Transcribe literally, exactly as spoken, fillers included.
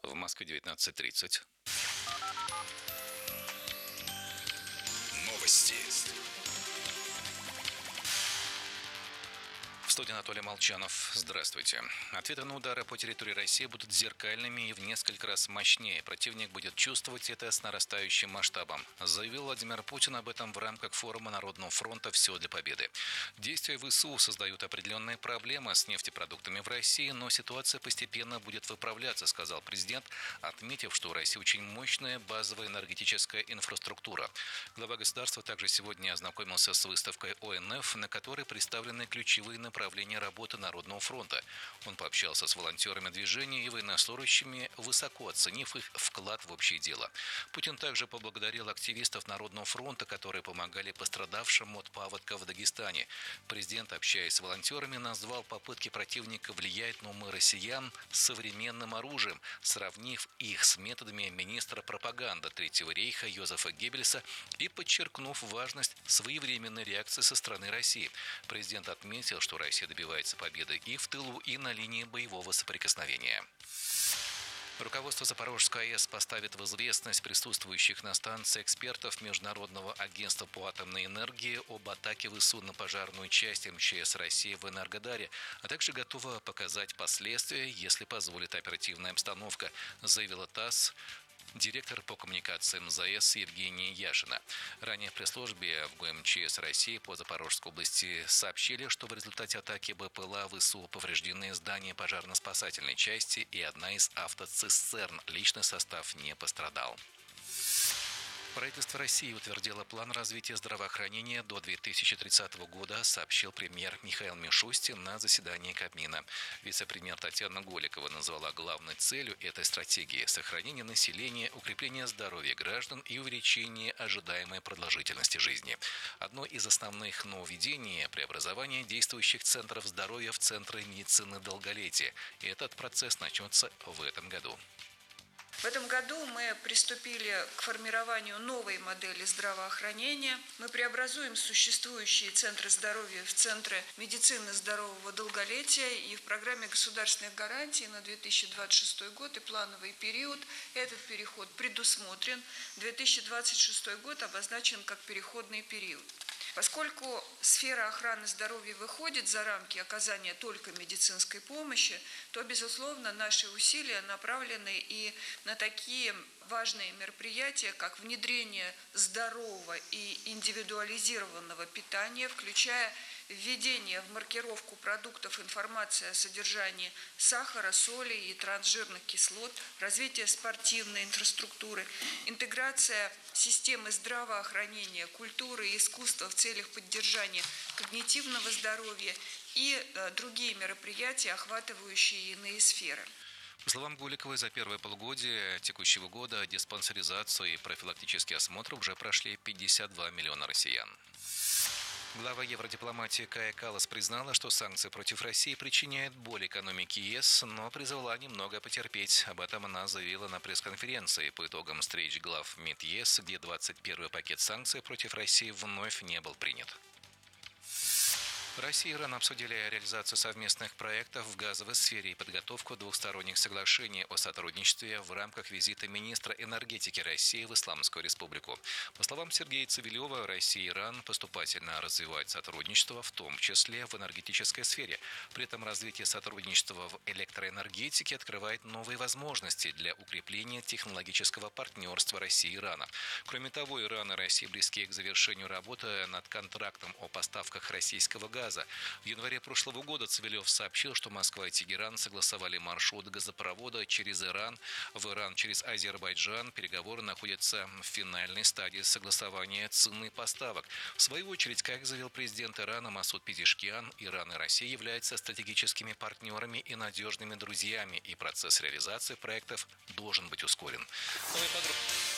В Москве девятнадцать тридцать. Новости. В студии Анатолий Молчанов. Здравствуйте. Ответы на удары по территории России будут зеркальными и в несколько раз мощнее. Противник будет чувствовать это с нарастающим масштабом. Заявил Владимир Путин об этом в рамках форума Народного фронта «Все для победы». Действия ВСУ создают определенные проблемы с нефтепродуктами в России, но ситуация постепенно будет выправляться, сказал президент, отметив, что у России очень мощная базовая энергетическая инфраструктура. Глава государства также сегодня ознакомился с выставкой О Н Ф, на которой представлены ключевые направления работы Народного фронта. Он пообщался с волонтерами движения и военнослужащими, высоко оценив их вклад в общее дело. Путин также поблагодарил активистов Народного фронта, которые помогали пострадавшим от паводка в Дагестане. Президент, общаясь с волонтерами, назвал попытки противника влиять на умы россиян современным оружием, сравнив их с методами министра пропаганды Третьего рейха Йозефа Геббельса и подчеркнув важность своевременной реакции со стороны России. Президент отметил, что Россия добивается победы и в тылу, и на линии боевого соприкосновения. Руководство Запорожской АЭС поставит в известность присутствующих на станции экспертов Международного агентства по атомной энергии об атаке ВСУ на пожарную часть Эм Че Эс России в Энергодаре, а также готова показать последствия, если позволит оперативная обстановка, заявила ТАСС. Директор по коммуникациям З А ЭС Евгения Яшина. Ранее в пресс-службе в Г Эм Че Эс России по Запорожской области сообщили, что в результате атаки Бэ Пэ Эл А ВСУ повреждены здания пожарно-спасательной части и одна из автоцистерн. Личный состав не пострадал. Правительство России утвердило план развития здравоохранения до две тысячи тридцатого года, сообщил премьер Михаил Мишустин на заседании Кабмина. Вице-премьер Татьяна Голикова назвала главной целью этой стратегии сохранение населения, укрепление здоровья граждан и увеличение ожидаемой продолжительности жизни. Одно из основных нововведений – преобразование действующих центров здоровья в центры медицины долголетия. И этот процесс начнется в этом году. В этом году мы приступили к формированию новой модели здравоохранения. Мы преобразуем существующие центры здоровья в центры медицины здорового долголетия. И в программе государственных гарантий на две тысячи двадцать шестой год и плановый период этот переход предусмотрен. две тысячи двадцать шестой год обозначен как переходный период. Поскольку сфера охраны здоровья выходит за рамки оказания только медицинской помощи, то, безусловно, наши усилия направлены и на такие важные мероприятия, как внедрение здорового и индивидуализированного питания, включая введение в маркировку продуктов информации о содержании сахара, соли и трансжирных кислот, развитие спортивной инфраструктуры, интеграция системы здравоохранения, культуры и искусства в целях поддержания когнитивного здоровья и другие мероприятия, охватывающие иные сферы. По словам Голиковой, за первое полугодие текущего года диспансеризацию и профилактические осмотры уже прошли пятьдесят два миллиона россиян. Глава евродипломатии Кая Каллас признала, что санкции против России причиняют боль экономике Е С, но призвала немного потерпеть. Об этом она заявила на пресс-конференции по итогам встреч глав МИД Е С, где двадцать первый пакет санкций против России вновь не был принят. Россия и Иран обсудили реализацию совместных проектов в газовой сфере и подготовку двухсторонних соглашений о сотрудничестве в рамках визита министра энергетики России в Исламскую Республику. По словам Сергея Цивилева, Россия и Иран поступательно развивают сотрудничество, в том числе в энергетической сфере. При этом развитие сотрудничества в электроэнергетике открывает новые возможности для укрепления технологического партнерства России и Ирана. Кроме того, Иран и Россия близки к завершению работы над контрактом о поставках российского газа. В январе прошлого года Цивилев сообщил, что Москва и Тегеран согласовали маршрут газопровода через Иран в Иран через Азербайджан. Переговоры находятся в финальной стадии согласования цены поставок. В свою очередь, как заявил президент Ирана Масуд Пезешкиан, Иран и Россия являются стратегическими партнерами и надежными друзьями, и процесс реализации проектов должен быть ускорен. Новые подробности.